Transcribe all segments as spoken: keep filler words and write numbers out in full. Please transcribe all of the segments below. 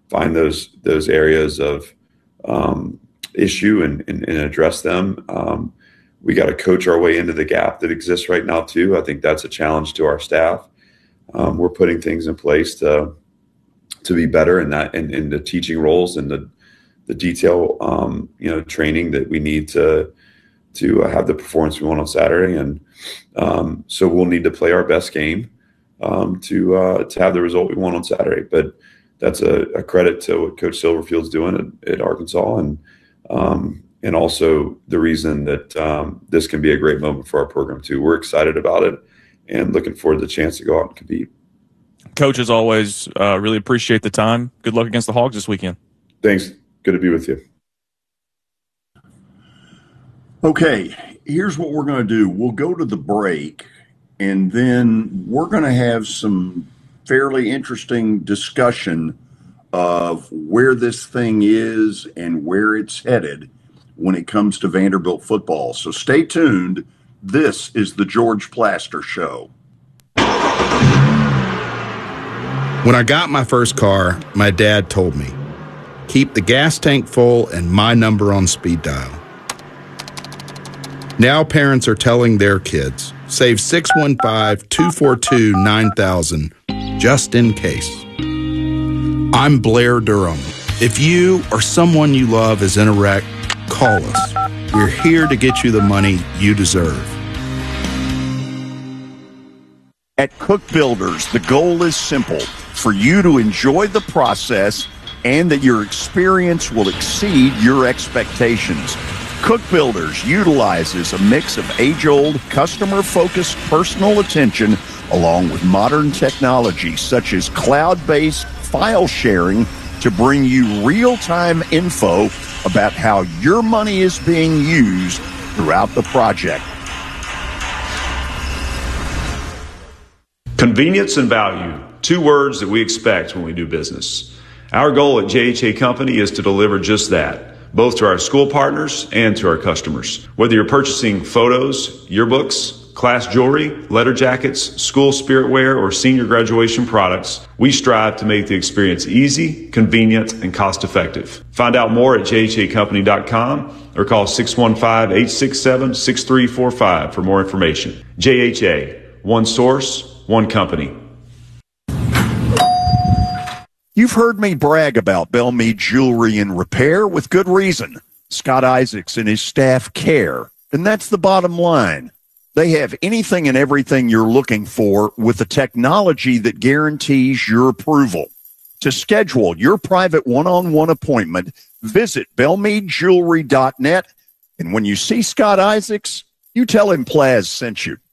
find those those areas of um, issue and, and, and address them. Um, we got to coach our way into the gap that exists right now too. I think that's a challenge to our staff. Um, we're putting things in place to to be better in that, in, in the teaching roles and the the detail, um, you know, training that we need to to have the performance we want on Saturday. And um, so we'll need to play our best game um, to uh, to have the result we want on Saturday. But that's a, a credit to what Coach Silverfield's doing at, at Arkansas, and um, and also the reason that um, this can be a great moment for our program too. We're excited about it and looking forward to the chance to go out and compete. Coach, as always, uh, really appreciate the time. Good luck against the Hogs this weekend. Thanks. Good to be with you. Okay, here's what we're going to do. We'll go to the break, and then we're going to have some fairly interesting discussion of where this thing is and where it's headed when it comes to Vanderbilt football. So stay tuned. This is the George Plaster Show. When I got my first car, my dad told me, keep the gas tank full and my number on speed dial. Now parents are telling their kids, save six one five, two four two, nine thousand just in case. I'm Blair Durham. If you or someone you love is in a wreck, call us. We're here to get you the money you deserve. At Cook Builders, the goal is simple: for you to enjoy the process and that your experience will exceed your expectations. Cook Builders utilizes a mix of age-old, customer-focused personal attention along with modern technology such as cloud-based file sharing to bring you real-time info about how your money is being used throughout the project. Convenience and value, two words that we expect when we do business. Our goal at J H A Company is to deliver just that, both to our school partners and to our customers. Whether you're purchasing photos, yearbooks, class jewelry, letter jackets, school spirit wear, or senior graduation products, we strive to make the experience easy, convenient, and cost-effective. Find out more at J H A company dot com or call six one five, eight six seven, six three four five for more information. J H A, one source, one company. You've heard me brag about Belmead Jewelry and Repair with good reason. Scott Isaacs and his staff care, and that's the bottom line. They have anything and everything you're looking for with the technology that guarantees your approval. To schedule your private one-on-one appointment, visit belmead jewelry dot net, and when you see Scott Isaacs, you tell him Plaz sent you.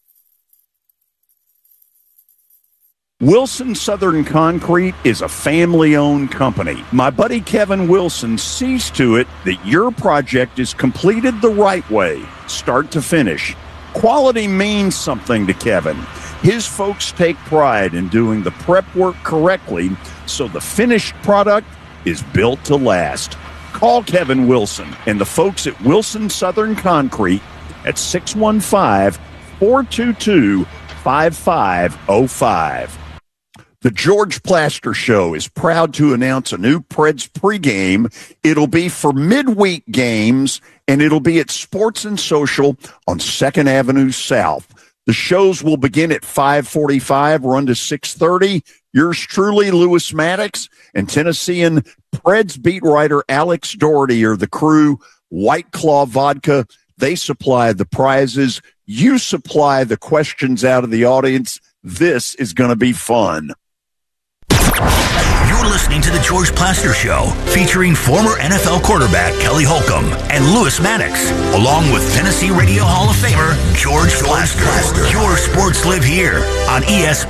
Wilson Southern Concrete is a family-owned company. My buddy Kevin Wilson sees to it that your project is completed the right way, start to finish. Quality means something to Kevin. His folks take pride in doing the prep work correctly, so the finished product is built to last. Call Kevin Wilson and the folks at Wilson Southern Concrete at six one five, four two two, five five zero five. The George Plaster Show is proud to announce a new Preds pregame. It'll be for midweek games, and it'll be at Sports and Social on second Avenue South. The shows will begin at five forty-five, run to six thirty. Yours truly, Lewis Maddox, and Tennessean Preds beat writer Alex Doherty are the crew. White Claw Vodka, they supply the prizes. You supply the questions out of the audience. This is going to be fun. You're listening to The George Plaster Show, featuring former N F L quarterback Kelly Holcomb and Lewis Maddox, along with Tennessee Radio Hall of Famer George Plaster. Your sports live here on E S